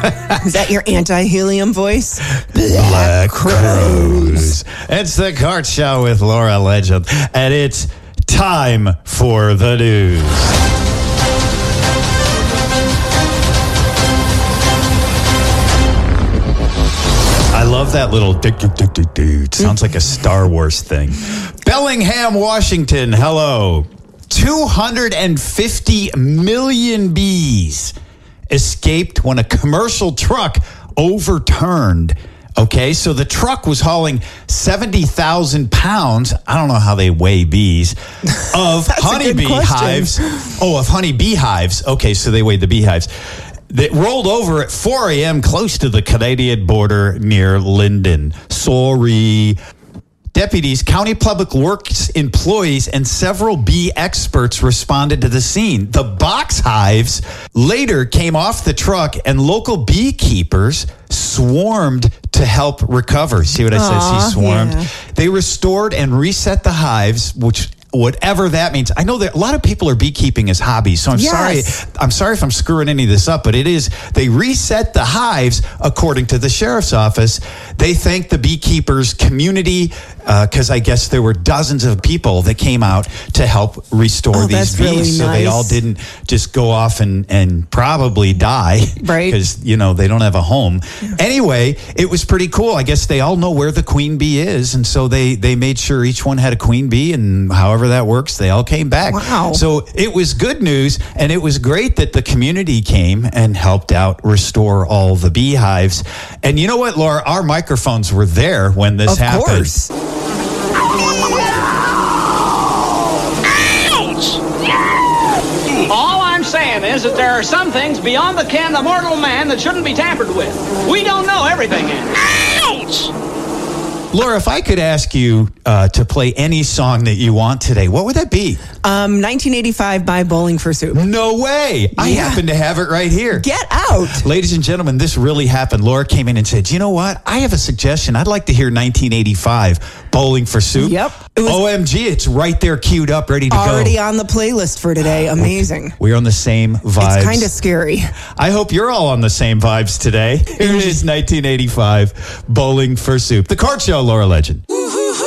Is that your anti-helium voice? Black Crows. It's the Cart Show with Laura Legend, and it's time for the news. I love that little it sounds like a Star Wars thing. Bellingham, Washington, hello. 250 million bees escaped when a commercial truck overturned. Okay, so the truck was hauling 70,000 pounds. I don't know how they weigh bees of honeybee hives. Oh, of honeybee hives. Okay, so they weighed the beehives. That rolled over at 4 a.m. close to the Canadian border near Linden. Sorry. Deputies, county public works employees, and several bee experts responded to the scene. The box hives later came off the truck, and local beekeepers swarmed to help recover. See what I said? She swarmed. Yeah. They restored and reset the hives, which whatever that means. I know that a lot of people are beekeeping as hobbies, so I'm sorry if I'm screwing any of this up, but it is, they reset the hives according to the sheriff's office. They thank the beekeepers community because I guess there were dozens of people that came out to help restore these bees. Really so they all didn't just go off and probably die, right? Because, they don't have a home. Yeah. Anyway, it was pretty cool. I guess they all know where the queen bee is, and so they made sure each one had a queen bee, and however that works, they all came back. Wow. So it was good news, and it was great that the community came and helped out restore all the beehives. And you know what, Laura? Our microphones were there when this happened. Of course. Ouch! All I'm saying is that there are some things beyond the ken of mortal man that shouldn't be tampered with. We don't know everything in it. Ouch! Laura, if I could ask you to play any song that you want today, what would that be? 1985 by Bowling for Soup. No way. I happen to have it right here. Get out. Ladies and gentlemen, this really happened. Laura came in and said, you know what? I have a suggestion. I'd like to hear 1985 Bowling for Soup. Yep. OMG, it's right there queued up, ready to go. Already on the playlist for today. Amazing. We're on the same vibes. It's kind of scary. I hope you're all on the same vibes today. Here it is, 1985 Bowling for Soup. The Cart Show, Laura Legend.